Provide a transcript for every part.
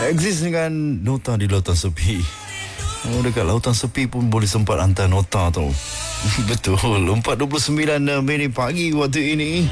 Eksis dengan nota di lautan sepi. Dekat lautan sepi pun boleh sempat hantar nota tu. Betul. 4.29 minit pagi waktu ini.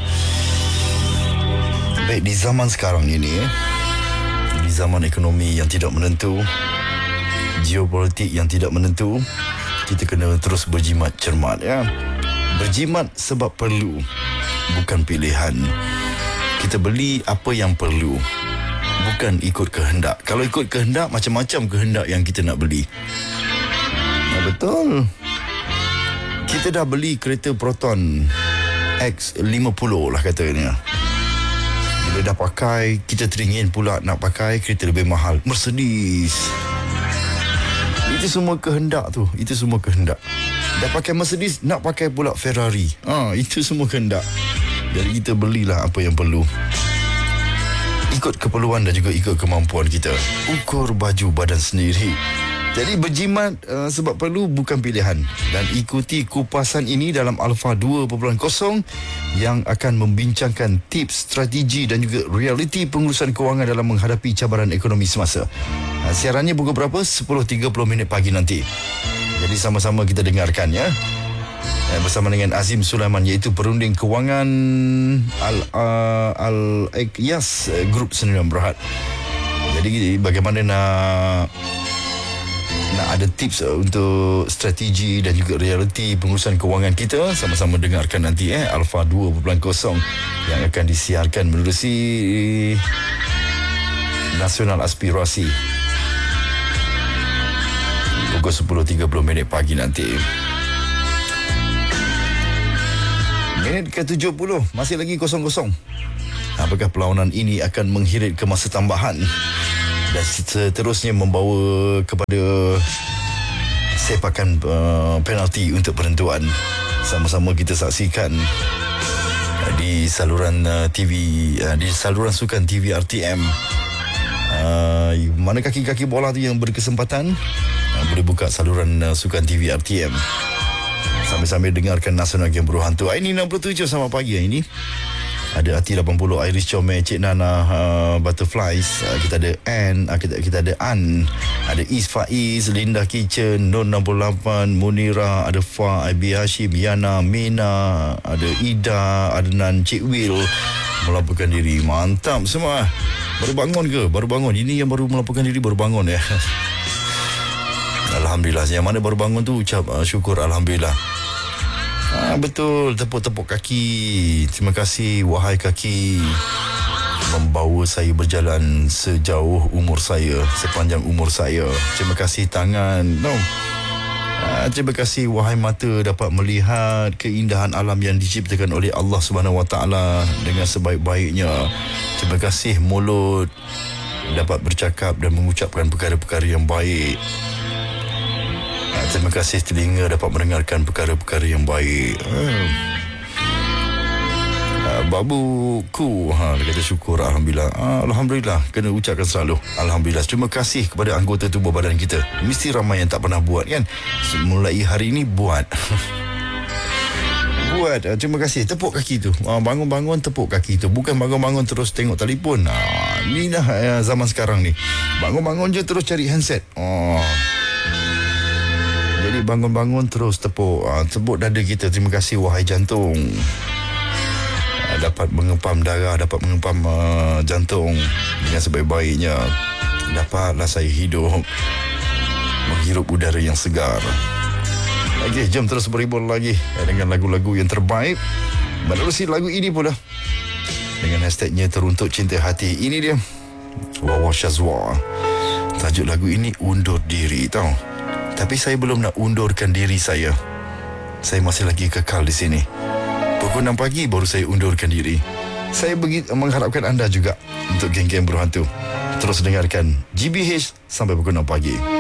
Baik, di zaman sekarang ini, di zaman ekonomi yang tidak menentu, geopolitik yang tidak menentu, kita kena terus berjimat cermat, ya. Berjimat sebab perlu, bukan pilihan. Kita beli apa yang perlu, bukan ikut kehendak. Kalau ikut kehendak, macam-macam kehendak yang kita nak beli. Betul. Kita dah beli kereta Proton X50 lah katanya. Bila dah pakai, kita teringin pula nak pakai kereta lebih mahal, Mercedes. Itu semua kehendak tu. Itu semua kehendak. Dah pakai Mercedes, nak pakai pula Ferrari. Itu semua kehendak. Jadi kita belilah apa yang perlu, ikut keperluan dan juga ikut kemampuan kita. Ukur baju badan sendiri. Jadi berjimat sebab perlu, bukan pilihan. Dan ikuti kupasan ini dalam Alpha 2.0 yang akan membincangkan tips, strategi dan juga realiti pengurusan kewangan dalam menghadapi cabaran ekonomi semasa. Siarannya pukul berapa? 10.30 minit pagi nanti. Jadi sama-sama kita dengarkan, ya. Bersama dengan Azim Sulaiman, iaitu perunding kewangan Al-Iqyas Group Sdn Bhd. Jadi bagaimana nak ada tips untuk strategi dan juga realiti pengurusan kewangan kita, sama-sama dengarkan nanti, Alpha 2.0 yang akan disiarkan menerusi Nasional Aspirasi pukul 10.30 minit pagi nanti. Minit ke-70, masih lagi kosong-kosong. Apakah perlawanan ini akan menghirit ke masa tambahan dan seterusnya membawa kepada sepakan penalti untuk penentuan? Sama-sama kita saksikan di saluran TV, di saluran sukan TV RTM. Mana kaki-kaki bola tu yang berkesempatan boleh buka saluran sukan TV RTM sambil-sambil dengarkan Nasional Game Berhantu. Ini 67 sama pagi ini. Ada Ati 80, Iris Comel, Cik Nana, Butterflies. Kita ada Ann, kita ada An, ada Is Faiz, Linda Kitchen, Nur 68, Munira, ada Fa, Abi Hashim, Yana, Mena, ada Ida, Adnan, Cik Will melaporkan diri. Mantap semua. Baru bangun ke? Baru bangun. Ini yang baru melaporkan diri, baru bangun, ya. Alhamdulillah. Yang mana baru bangun tu ucap syukur Alhamdulillah. Betul, tepuk-tepuk kaki. Terima kasih wahai kaki, membawa saya berjalan sejauh umur saya, sepanjang umur saya. Terima kasih tangan. Terima kasih wahai mata, dapat melihat keindahan alam yang diciptakan oleh Allah Subhanahu Wa Taala dengan sebaik-baiknya. Terima kasih mulut, dapat bercakap dan mengucapkan perkara-perkara yang baik. Terima kasih telinga, dapat mendengarkan perkara-perkara yang baik. Babuku, dia kata syukur Alhamdulillah. Alhamdulillah, kena ucapkan selalu Alhamdulillah. Terima kasih kepada anggota tubuh badan kita. Mesti ramai yang tak pernah buat, kan? Mulai hari ini buat. Buat. Terima kasih. Tepuk kaki tu. Bangun-bangun tepuk kaki tu. Bukan bangun-bangun terus tengok telefon. Ni dah zaman sekarang ni. Bangun-bangun je terus cari handset. Jadi bangun-bangun terus tepuk dada kita. Terima kasih wahai jantung, dapat mengempam darah, dapat mengempam jantung dengan sebaik-baiknya. Dapatlah saya hidup, menghirup udara yang segar. Okey, jom terus berhibur lagi dengan lagu-lagu yang terbaik. Menerusi lagu ini pula dengan hashtagnya Teruntuk Cinta Hati. Ini dia Wawa Shazwa. Tajuk lagu ini Undur Diri, tahu. Tapi saya belum nak undurkan diri saya. Saya masih lagi kekal di sini. Pukul 6 pagi baru saya undurkan diri. Saya mengharapkan anda juga untuk geng-geng berhantu terus dengarkan GBH sampai pukul 6 pagi.